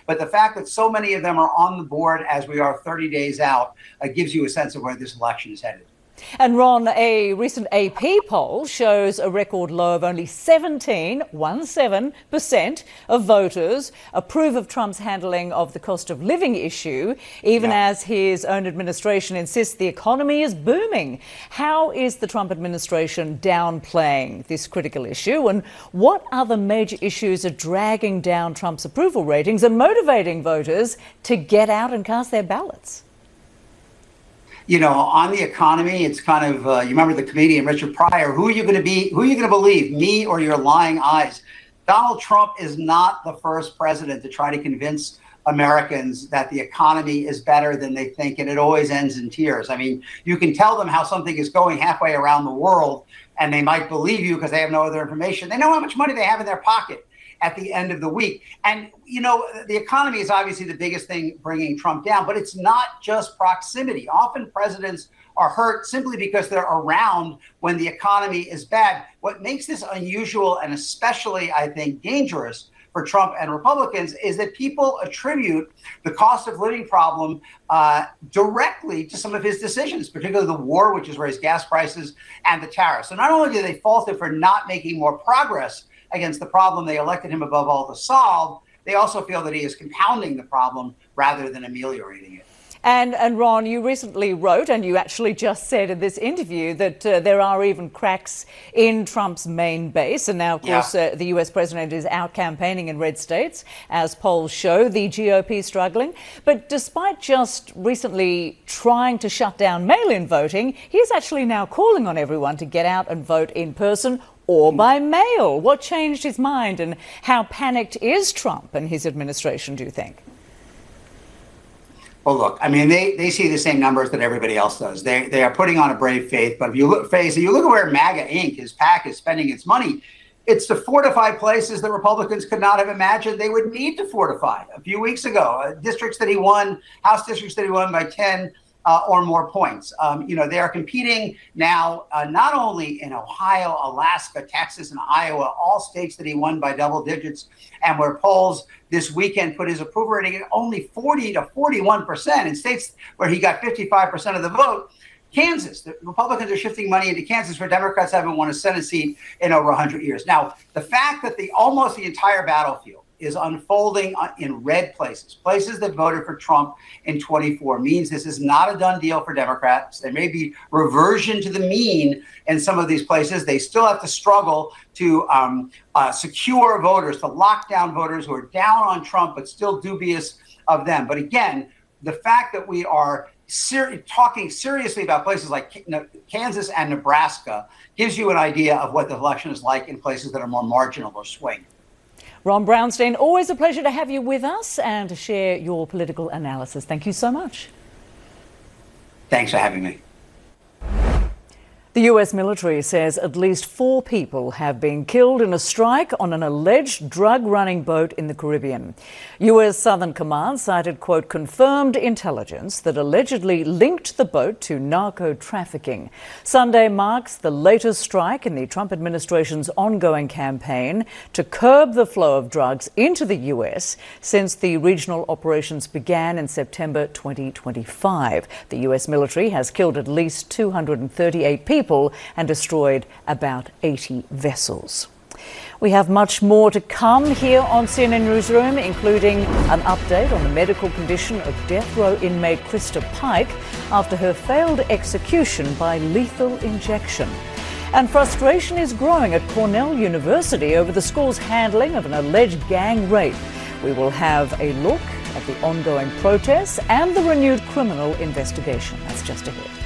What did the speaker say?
But the fact that so many of them are on the board as we are 30 days out gives you a sense of where this election is headed. And Ron, a recent AP poll shows a record low of only 17% of voters approve of Trump's handling of the cost of living issue, even as his own administration insists the economy is booming. How is the Trump administration downplaying this critical issue? And what other major issues are dragging down Trump's approval ratings and motivating voters to get out and cast their ballots? You know, on the economy, it's kind of, you remember the comedian Richard Pryor, who are you going to believe, me or your lying eyes? Donald Trump is not the first president to try to convince Americans that the economy is better than they think, and it always ends in tears. I mean, you can tell them how something is going halfway around the world, and they might believe you because they have no other information. They know how much money they have in their pocket at the end of the week. And, you know, the economy is obviously the biggest thing bringing Trump down, but it's not just proximity. Often presidents are hurt simply because they're around when the economy is bad. What makes this unusual and especially, I think, dangerous for Trump and Republicans is that people attribute the cost of living problem directly to some of his decisions, particularly the war, which has raised gas prices, and the tariffs. So not only do they fault him for not making more progress against the problem they elected him above all to solve, they also feel that he is compounding the problem rather than ameliorating it. And Ron, you recently wrote, and you actually just said in this interview, that there are even cracks in Trump's main base. And now, of course, the US president is out campaigning in red states, as polls show the GOP struggling. But despite just recently trying to shut down mail-in voting, he's actually now calling on everyone to get out and vote in person or by mail. What changed his mind, and how panicked is Trump and his administration, do you think? Well, look, I mean, they see the same numbers that everybody else does. They are putting on a brave faith. But if you look at where MAGA Inc., his PAC, is spending its money, it's to fortify places that Republicans could not have imagined they would need to fortify. A few weeks ago, districts that he won, House districts that he won by 10 or more points. You know, they are competing now not only in Ohio, Alaska, Texas, and Iowa, all states that he won by double digits, and where polls this weekend put his approval rating at only 40 to 41%, in states where he got 55% of the vote. Kansas, the Republicans are shifting money into Kansas, where Democrats haven't won a Senate seat in over 100 years. Now, the fact that almost the entire battlefield is unfolding in red places that voted for Trump in 24, means this is not a done deal for Democrats. There may be reversion to the mean in some of these places. They still have to struggle to secure voters, to lock down voters who are down on Trump but still dubious of them. But again, the fact that we are talking seriously about places like Kansas and Nebraska gives you an idea of what the election is like in places that are more marginal or swing. Ron Brownstein, always a pleasure to have you with us and to share your political analysis. Thank you so much. Thanks for having me. The US military says at least 4 people have been killed in a strike on an alleged drug-running boat in the Caribbean. US Southern Command cited, quote, confirmed intelligence that allegedly linked the boat to narco-trafficking. Sunday marks the latest strike in the Trump administration's ongoing campaign to curb the flow of drugs into the US since the regional operations began in September 2025. The US military has killed at least 238 people and destroyed about 80 vessels. We have much more to come here on CNN Newsroom, including an update on the medical condition of death row inmate Krista Pike after her failed execution by lethal injection. And frustration is growing at Cornell University over the school's handling of an alleged gang rape. We will have a look at the ongoing protests and the renewed criminal investigation. That's just ahead.